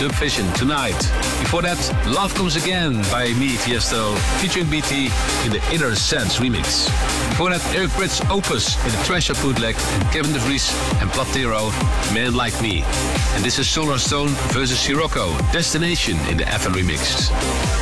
Subvision, Tonight. Before that, Love Comes Again by me, Tiesto, featuring BT in the Inner Sense remix. Before that, Eric Prydz Opus in the Treasure bootleg, and Kevin De Vries and Platero, Man Like Me. And this is Solar Stone versus Sirocco, Destination in the FM remix.